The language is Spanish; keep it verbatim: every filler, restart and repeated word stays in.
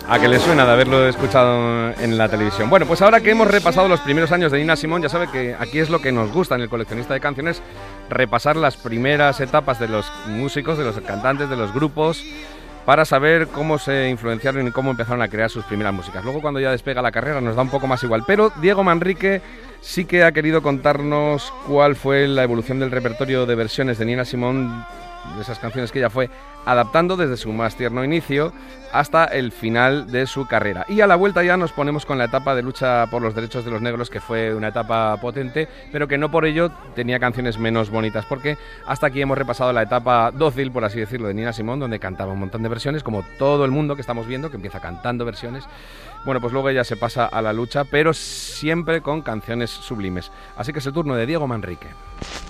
A que le suena de haberlo escuchado en la televisión. Bueno, pues ahora que hemos repasado los primeros años de Nina Simone, ya sabe que aquí es lo que nos gusta en el Coleccionista de Canciones, repasar las primeras etapas de los músicos, de los cantantes, de los grupos, para saber cómo se influenciaron y cómo empezaron a crear sus primeras músicas. Luego, cuando ya despega la carrera, nos da un poco más igual. Pero Diego Manrique sí que ha querido contarnos cuál fue la evolución del repertorio de versiones de Nina Simone, de esas canciones que ella fue adaptando desde su más tierno inicio hasta el final de su carrera. Y a la vuelta ya nos ponemos con la etapa de lucha por los derechos de los negros, que fue una etapa potente, pero que no por ello tenía canciones menos bonitas, porque hasta aquí hemos repasado la etapa dócil, por así decirlo, de Nina Simone, donde cantaba un montón de versiones, como todo el mundo que estamos viendo, que empieza cantando versiones. Bueno, pues luego ella se pasa a la lucha, pero siempre con canciones sublimes. Así que es el turno de Diego Manrique.